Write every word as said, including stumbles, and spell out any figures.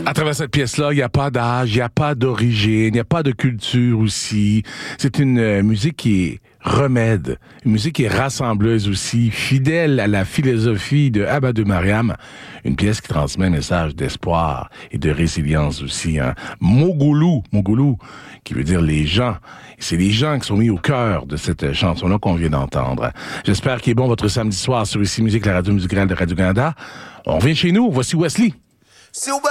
À travers cette pièce-là, il n'y a pas d'âge, il n'y a pas d'origine, il n'y a pas de culture aussi. C'est une euh, musique qui est remède, une musique qui est rassembleuse aussi, fidèle à la philosophie de Amadou Mariam, une pièce qui transmet un message d'espoir et de résilience aussi. Hein. Mogoulou, Mogoulou, qui veut dire les gens. C'est les gens qui sont mis au cœur de cette chanson-là qu'on vient d'entendre. J'espère qu'il est bon votre samedi soir sur Ici Musique, la radio musicale de Radio-Canada. On revient chez nous, voici Wesley.